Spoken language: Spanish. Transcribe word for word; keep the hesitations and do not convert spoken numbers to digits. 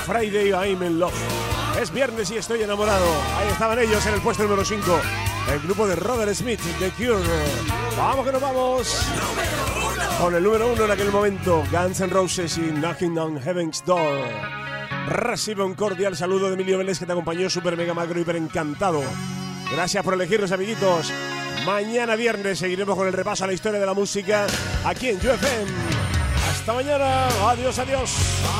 Friday I'm in Love. Es viernes y estoy enamorado. Ahí estaban ellos en el puesto número cinco. El grupo de Robert Smith, The Cure. Vamos que nos vamos. Con el número uno en aquel momento, Guns N' Roses y Knocking on Heaven's Door. Recibe un cordial saludo de Emilio Vélez, que te acompañó súper mega macro hiper encantado. Gracias por elegirnos, amiguitos. Mañana viernes seguiremos con el repaso a la historia de la música aquí en U F M. Hasta mañana. Adiós, adiós.